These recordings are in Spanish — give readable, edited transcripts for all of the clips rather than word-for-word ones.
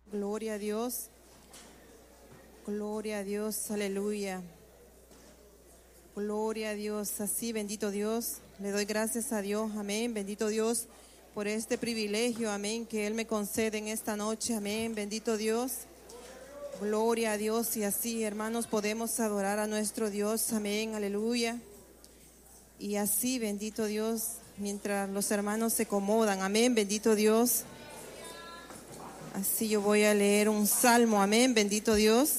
Gloria a Dios. Gloria a Dios. Aleluya. Gloria a Dios. Así, bendito Dios. Le doy gracias a Dios. Amén. Bendito Dios por este privilegio. Amén. Que Él me concede en esta noche. Amén. Bendito Dios. Gloria a Dios. Y así, hermanos, podemos adorar a nuestro Dios. Amén. Aleluya. Y así, bendito Dios, mientras los hermanos se acomodan. Amén. Bendito Dios. Así yo voy a leer un salmo. Amén. Bendito Dios.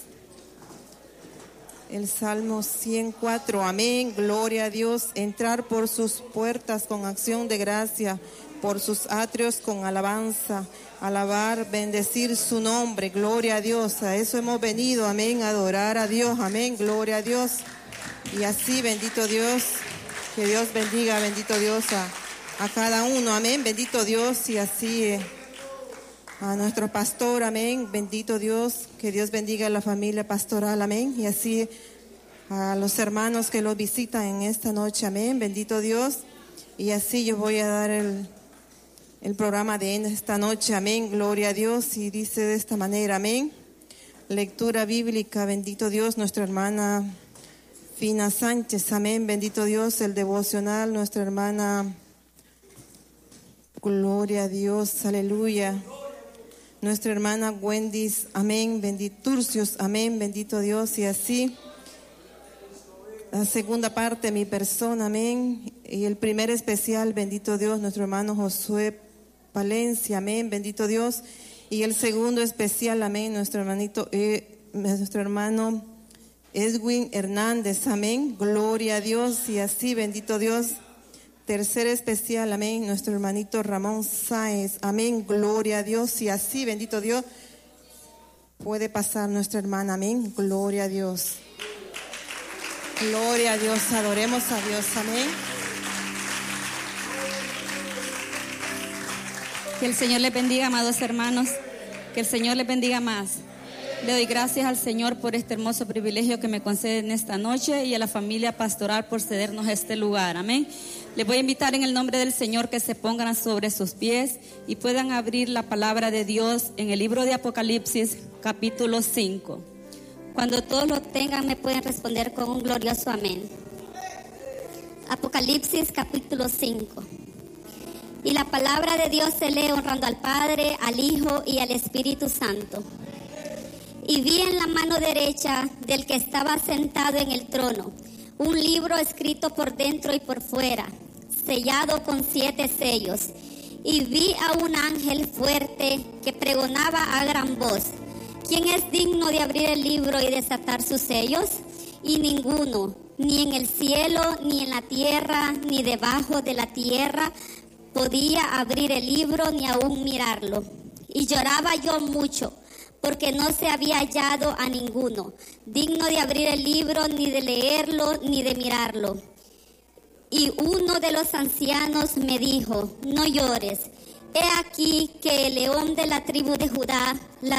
El Salmo 104. Amén. Gloria a Dios. Entrar por sus puertas con acción de gracia, por sus atrios con alabanza. Alabar, bendecir su nombre. Gloria a Dios. A eso hemos venido. Amén. Adorar a Dios. Amén. Gloria a Dios. Y así, bendito Dios. Que Dios bendiga, bendito Dios, a cada uno. Amén. Bendito Dios. Y así a nuestro pastor. Amén. Bendito Dios. Que Dios bendiga a la familia pastoral. Amén. Y así a los hermanos que los visitan en esta noche. Amén. Bendito Dios. Y así yo voy a dar el programa de esta noche. Amén. Gloria a Dios. Y dice de esta manera. Amén. Lectura bíblica. Bendito Dios. Nuestra hermana Fina Sánchez. Amén. Bendito Dios. El devocional. Nuestra hermana. Gloria a Dios. Aleluya. Nuestra hermana Wendy. Amén. Benditurcios. Amén. Bendito Dios. Y así la segunda parte, mi persona. Amén. Y el primer especial. Bendito Dios. Nuestro hermano Josué Palencia. Amén. Bendito Dios. Y el segundo especial. Amén. Nuestro hermano Edwin Hernández. Amén. Gloria a Dios. Y así, bendito Dios. Tercer especial. Amén. Nuestro hermanito Ramón Sáez. Amén. Gloria a Dios. Y así, bendito Dios. Puede pasar nuestra hermana. Amén. Gloria a Dios. Gloria a Dios. Adoremos a Dios. Amén. Que el Señor les bendiga, amados hermanos. Que el Señor les bendiga más. Le doy gracias al Señor por este hermoso privilegio que me concede en esta noche y a la familia pastoral por cedernos este lugar. Amén. Les voy a invitar en el nombre del Señor que se pongan sobre sus pies y puedan abrir la palabra de Dios en el libro de Apocalipsis, capítulo 5. Cuando todos lo tengan, me pueden responder con un glorioso amén. Apocalipsis, capítulo 5. Y la palabra de Dios se lee honrando al Padre, al Hijo y al Espíritu Santo. Y vi en la mano derecha del que estaba sentado en el trono un libro escrito por dentro y por fuera, sellado con 7 sellos. Y vi a un ángel fuerte que pregonaba a gran voz: ¿quién es digno de abrir el libro y desatar sus sellos? Y ninguno, ni en el cielo, ni en la tierra, ni debajo de la tierra, podía abrir el libro ni aún mirarlo. Y lloraba yo mucho, porque no se había hallado a ninguno digno de abrir el libro, ni de leerlo, ni de mirarlo. Y uno de los ancianos me dijo: no llores, he aquí que el león de la tribu de Judá, la